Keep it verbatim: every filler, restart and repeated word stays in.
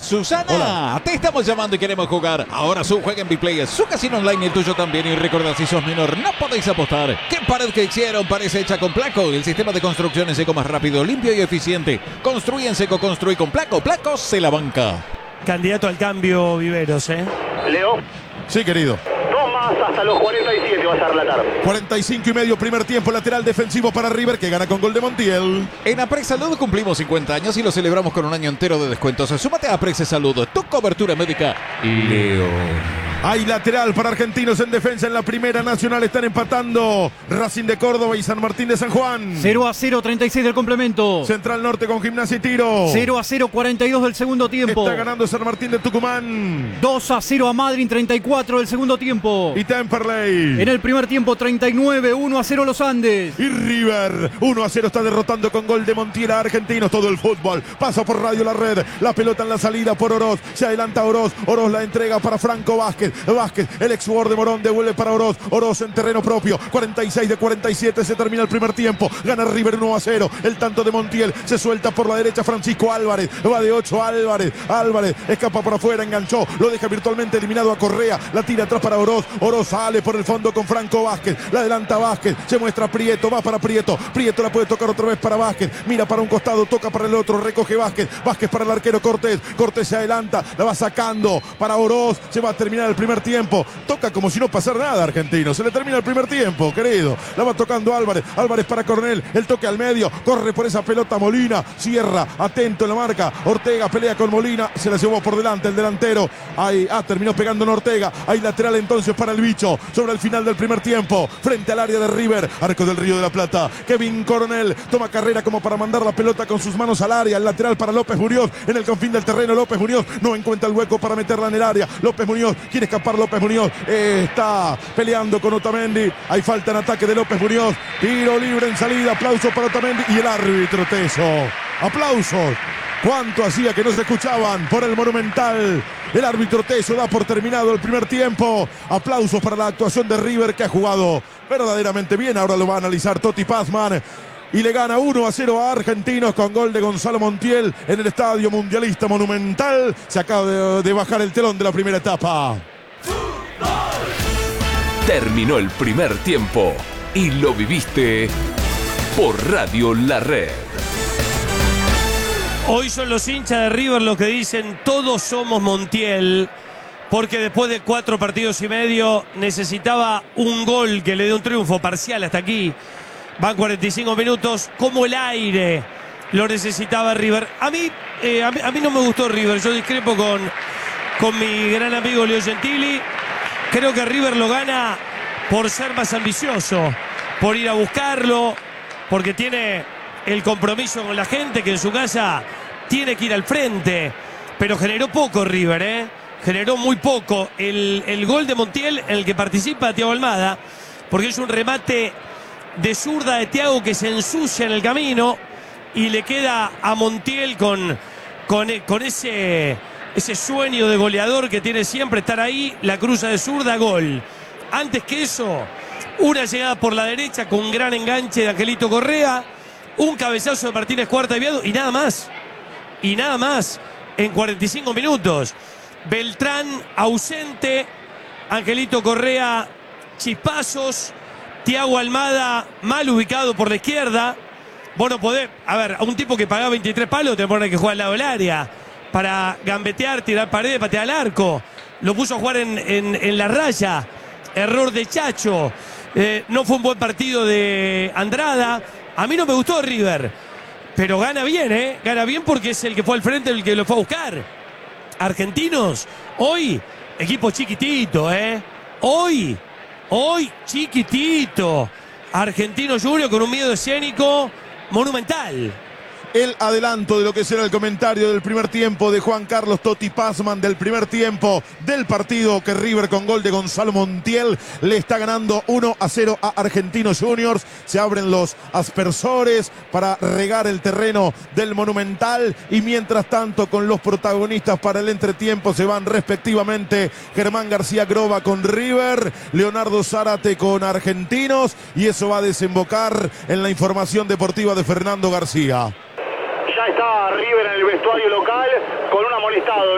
Susana, Hola. te estamos llamando y queremos jugar. Ahora su juega en Biplay, su casino online y el tuyo también. Y recuerda, si sos menor, no podéis apostar. ¿Qué pared que hicieron parece hecha con Placo? El sistema de construcción en seco más rápido, limpio y eficiente. Construye en seco, construye con Placo. Placo se la banca. Candidato al cambio, Viveros, ¿eh? Leo, Sí, querido. dos más hasta los cuarenta y siete va a ser la tarde. cuarenta y cinco y medio, primer tiempo, lateral defensivo para River, que gana con gol de Montiel. En Aprex Salud cumplimos cincuenta años y lo celebramos con un año entero de descuentos. Súmate a Aprex Salud, tu cobertura médica. Leo. Hay lateral para Argentinos en defensa en la Primera Nacional. Están empatando Racing de Córdoba y San Martín de San Juan. cero a cero, treinta y seis del complemento. Central Norte con Gimnasia y Tiro. cero a cero, cuarenta y dos del segundo tiempo. Está ganando San Martín de Tucumán. dos a cero a Madrid, treinta y cuatro del segundo tiempo. Y Temperley. En el primer tiempo, treinta y nueve, uno a cero los Andes. Y River, uno a cero está derrotando con gol de Montiel a Argentinos. Todo el fútbol pasa por Radio La Red. La pelota en la salida por Oroz. Se adelanta Oroz. Oroz la entrega para Franco Vázquez. Vázquez, el ex jugador de Morón, devuelve para Oroz. Oroz en terreno propio. cuarenta y seis de cuarenta y siete se termina el primer tiempo. Gana River uno a cero. El tanto de Montiel. Se suelta por la derecha Francisco Álvarez. Va de ocho Álvarez. Álvarez escapa por afuera, enganchó. Lo deja virtualmente eliminado a Correa. La tira atrás para Oroz. Oroz sale por el fondo con Franco Vázquez. La adelanta Vázquez. Se muestra Prieto. Va para Prieto. Prieto la puede tocar otra vez para Vázquez. Mira para un costado. Toca para el otro. Recoge Vázquez. Vázquez para el arquero Cortés. Cortés se adelanta. La va sacando para Oroz. Se va a terminar el primer tiempo. Toca como si no pasara nada Argentino. Se le termina el primer tiempo, querido. La va tocando Álvarez. Álvarez para Cornel. El toque al medio. Corre por esa pelota Molina. Cierra. Atento en la marca. Ortega pelea con Molina. Se la llevó por delante el delantero. Ahí. Ah, terminó pegando en Ortega. Hay lateral entonces para el bicho. Sobre el final del primer tiempo. Frente al área de River. Arco del Río de la Plata. Kevin Coronel toma carrera como para mandar la pelota con sus manos al área. El lateral para López Muñoz. En el confín del terreno. López Muñoz no encuentra el hueco para meterla en el área. López Muñoz. Quiere escapar López Muñoz. Eh, está peleando con Otamendi. Hay falta en ataque de López Muñoz. Tiro libre en salida. Aplauso para Otamendi. Y el árbitro Teso. Aplausos. ¿Cuánto hacía que no se escuchaban por el Monumental? El árbitro Teso da por terminado el primer tiempo. Aplausos para la actuación de River, que ha jugado verdaderamente bien. Ahora lo va a analizar Totti Pazman. Y le gana uno a cero a Argentinos con gol de Gonzalo Montiel en el Estadio Mundialista Monumental. Se acaba de, de bajar el telón de la primera etapa. Terminó el primer tiempo y lo viviste por Radio La Red. Hoy son los hinchas de River los que dicen todos somos Montiel, porque después de cuatro partidos y medio necesitaba un gol que le dé un triunfo parcial hasta aquí. Van cuarenta y cinco minutos, como el aire lo necesitaba River. A mí, eh, a mí, a mí no me gustó River, yo discrepo con, con mi gran amigo Leo Gentili. Creo que River lo gana por ser más ambicioso, por ir a buscarlo, porque tiene el compromiso con la gente, que en su casa tiene que ir al frente. Pero generó poco River, ¿eh? Generó muy poco. El, el gol de Montiel, en el que participa Thiago Almada, porque es un remate de zurda de Thiago que se ensucia en el camino y le queda a Montiel con, con, con ese, ese sueño de goleador que tiene siempre, estar ahí, la cruza de zurda, gol. Antes que eso, una llegada por la derecha con un gran enganche de Angelito Correa, un cabezazo de Martínez Cuarta y Viado y nada más. Y nada más en cuarenta y cinco minutos. Beltrán ausente, Angelito Correa chispazos, Thiago Almada mal ubicado por la izquierda. Bueno, podés, a ver, a un tipo que pagaba veintitrés palos te pone que juega al lado del área para gambetear, tirar paredes, patear al arco. Lo puso a jugar en, en, en la raya. Error de Chacho. Eh, no fue un buen partido de Andrada. A mí no me gustó River, pero gana bien, ¿eh? Gana bien porque es el que fue al frente, el que lo fue a buscar. Argentinos, hoy, equipo chiquitito, ¿eh? Hoy, hoy, chiquitito. Argentino Junior con un miedo escénico monumental. El adelanto de lo que será el comentario del primer tiempo de Juan Carlos Totti Pazman, del primer tiempo del partido, que River con gol de Gonzalo Montiel le está ganando uno a cero a Argentinos Juniors. Se abren los aspersores para regar el terreno del Monumental y mientras tanto con los protagonistas para el entretiempo se van respectivamente Germán García Groba con River, Leonardo Zárate con Argentinos, y eso va a desembocar en la información deportiva de Fernando García. Ya está River en el vestuario local con un amonestado.